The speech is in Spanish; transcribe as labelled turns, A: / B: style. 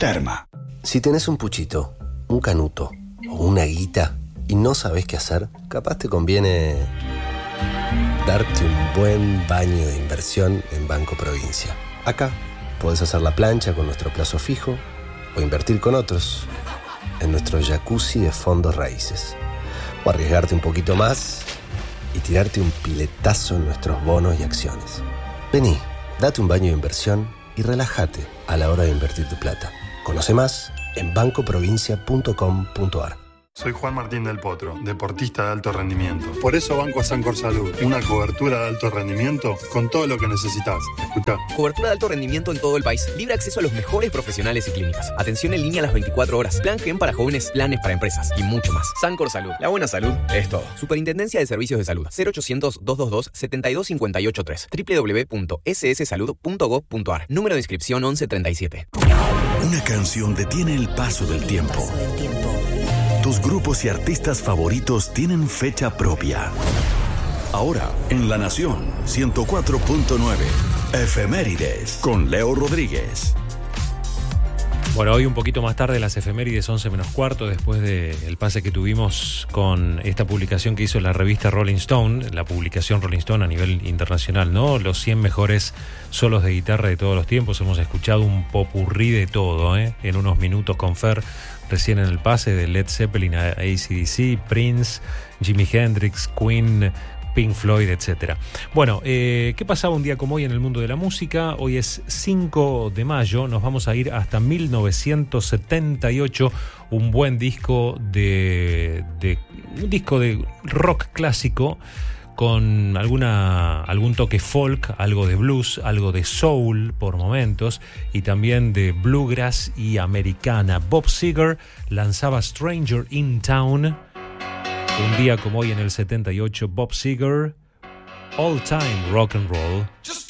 A: Terma.
B: Si tenés un puchito, un canuto o una guita y no sabés qué hacer, capaz te conviene darte un buen baño de inversión en Banco Provincia. Acá podés hacer la plancha con nuestro plazo fijo o invertir con otros en nuestro jacuzzi de fondos raíces. O arriesgarte un poquito más y tirarte un piletazo en nuestros bonos y acciones. Vení, date un baño de inversión y relájate a la hora de invertir tu plata. Conoce más en bancoprovincia.com.ar.
C: Soy Juan Martín del Potro, deportista de alto rendimiento. Por eso banco a Sancor Salud, una cobertura de alto rendimiento con todo lo que necesitas. Escuchá.
D: Cobertura de alto rendimiento en todo el país. Libre acceso a los mejores profesionales y clínicas. Atención en línea a las 24 horas. Plan GEM para jóvenes, planes para empresas y mucho más. Sancor Salud. La buena salud es todo. Superintendencia de Servicios de Salud. 0800-222-72583. www.sssalud.gov.ar. Número de inscripción 1137.
A: Una canción detiene el paso del tiempo. Tus grupos y artistas favoritos tienen fecha propia. Ahora, en La Nación, 104.9, Efemérides, con Leo Rodríguez.
E: Bueno, hoy un poquito más tarde, las efemérides 11 menos cuarto, después del pase que tuvimos con esta publicación que hizo la revista Rolling Stone, la publicación Rolling Stone a nivel internacional, ¿no? Los 100 mejores solos de guitarra de todos los tiempos. Hemos escuchado un popurrí de todo, en unos minutos con Fer, recién en el pase, de Led Zeppelin a AC/DC, Prince, Jimi Hendrix, Queen, Pink Floyd, etc. Bueno, ¿qué pasaba un día como hoy en el mundo de la música? Hoy es 5 de mayo, nos vamos a ir hasta 1978, un buen disco un disco de rock clásico con algún toque folk, algo de blues, algo de soul por momentos y también de bluegrass y americana. Bob Seger lanzaba Stranger in Town. Un día como hoy en el 78, Bob Seger, All Time Rock and Roll.